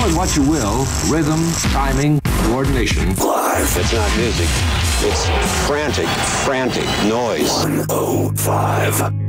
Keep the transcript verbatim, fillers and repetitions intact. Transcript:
Call it what you will, rhythm, timing, coordination. Live. It's not music. It's frantic, frantic noise. one oh five.